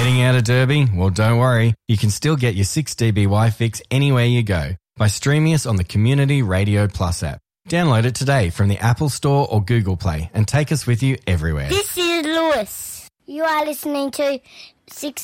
Heading out of Derby? Well, don't worry. You can still get your 6dBY fix anywhere you go by streaming us on the Community Radio Plus app. Download it today from the Apple Store or Google Play and take us with you everywhere. This is Lewis. You are listening to 6